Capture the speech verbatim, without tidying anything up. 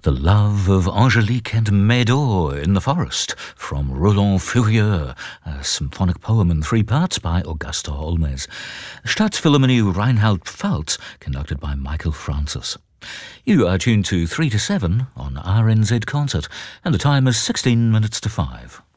The Love of Angélique and Médor in the Forest from Roland Furieux, a symphonic poem in three parts by Augusto Holmes. Staatsphilharmonie Reinhard Pfalz, conducted by Michael Francis. You are tuned to three to seven on R N Z Concert, and the time is sixteen minutes to five.